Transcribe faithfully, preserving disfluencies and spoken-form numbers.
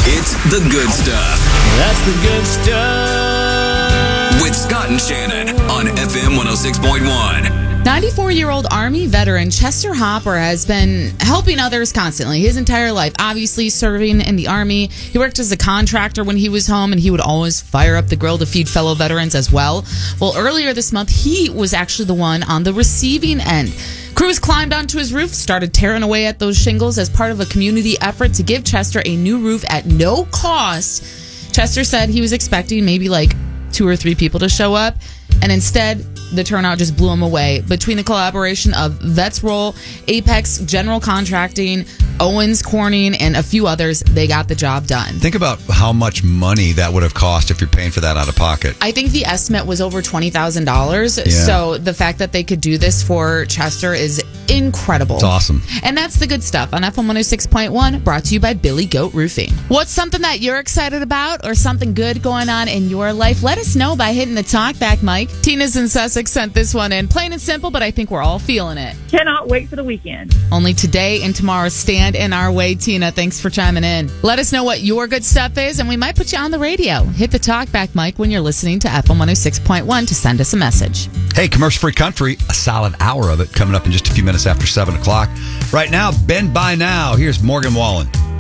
It's the good stuff. That's the good stuff. With Scott and Shannon on F M one oh six point one. ninety-four-year-old Army veteran Chester Hopper has been helping others constantly his entire life. Obviously, serving in the Army. He worked as a contractor when he was home, and he would always fire up the grill to feed fellow veterans as well. Well, earlier this month, he was actually the one on the receiving end. Crews climbed onto his roof, started tearing away at those shingles as part of a community effort to give Chester a new roof at no cost. Chester said he was expecting maybe like two or three people to show up, and instead, the turnout just blew him away. Between the collaboration of Vets Roll, Apex General Contracting, Owens Corning, and a few others, they got the job done. Think about how much money that would have cost if you're paying for that out of pocket. I think the estimate was over twenty thousand dollars. Yeah. So the fact that they could do this for Chester is incredible. It's awesome. And that's the good stuff on F M one oh six point one, brought to you by Billy Goat Roofing. What's something that you're excited about or something good going on in your life? Let us know by hitting the talk back mic. Tina's in Sussex sent this one in. Plain and simple, but I think we're all feeling it. Cannot wait for the weekend. Only today and tomorrow stand in our way. Tina, thanks for chiming in. Let us know what your good stuff is, and we might put you on the radio. Hit the talk back mic when you're listening to F M one oh six point one to send us a message. Hey, commercial-free country, a solid hour of it coming up in just a few minutes after seven o'clock. Right now, Bend by Now. Here's Morgan Wallen.